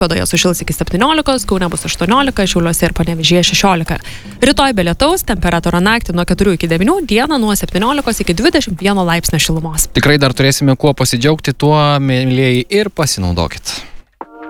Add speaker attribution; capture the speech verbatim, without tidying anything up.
Speaker 1: Klaipėdoje sušils iki septyniolikos, Kaune bus aštuoniolika, Šiauliuose ir Panevėžyje šešiolika. Rytoj be lietaus, temperatūra naktį nuo keturių iki devynių, dieną nuo septyniolikos iki dvidešimt vieno laipsnio šilumos.
Speaker 2: Tikrai dar turėsime kuo pasidžiaugti, tuo, mėlyjeji, ir pasinaudokit.